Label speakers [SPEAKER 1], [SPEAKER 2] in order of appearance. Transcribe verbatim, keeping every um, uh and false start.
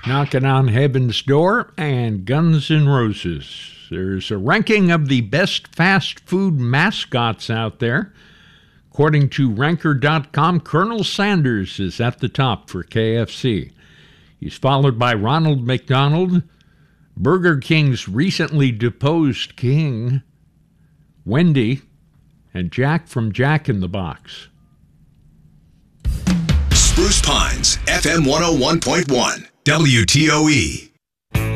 [SPEAKER 1] Knocking on Heaven's Door, and Guns N' Roses. There's a ranking of the best fast food mascots out there. According to ranker dot com, Colonel Sanders is at the top for K F C. He's followed by Ronald McDonald, Burger King's recently deposed king, Wendy, and Jack from Jack in the Box.
[SPEAKER 2] Spruce Pines, F M one oh one point one, W T O E.